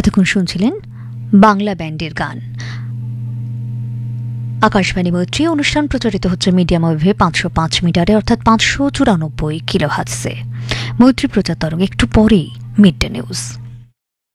এতক্ষণ শুনছিলেন বাংলা ব্যান্ডের গান। আকাশবাণী মৈত্রী অনুষ্ঠান প্রচারিত হচ্ছে মিডিয়াম ওয়েভে 505 মিটারে অর্থাৎ 594 কিলোহার্টজে। মৈত্রী প্রচার তরঙ্গ একটু পরেই মিড ডে নিউজ।